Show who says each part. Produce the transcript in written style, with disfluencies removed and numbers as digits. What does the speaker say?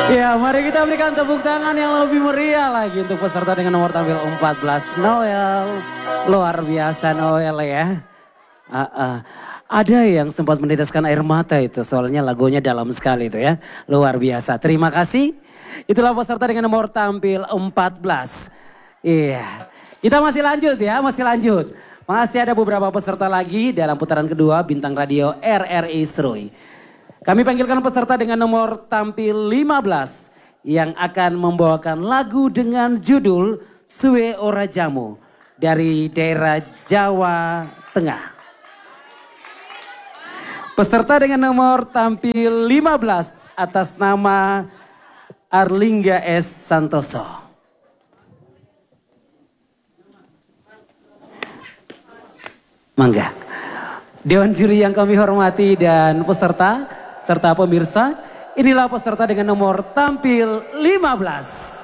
Speaker 1: Ya, mari kita berikan tepuk tangan yang lebih meriah lagi untuk peserta dengan nomor tampil 14, Noel. Luar biasa Noel ya. Ada yang sempat meneteskan air mata itu, soalnya lagunya dalam sekali itu ya. Luar biasa, terima kasih. Itulah peserta dengan nomor tampil 14. Iya, kita masih lanjut ya, masih lanjut. Masih ada beberapa peserta lagi dalam putaran kedua Bintang Radio RRI Serui. Kami panggilkan peserta dengan nomor tampil 15 yang akan membawakan lagu dengan judul Suwe Ora Jamu dari daerah Jawa Tengah. Peserta dengan nomor tampil 15 atas nama Arlingga S. Santoso. Mangga. Dewan juri yang kami hormati dan peserta serta pemirsa, inilah peserta dengan nomor tampil 15.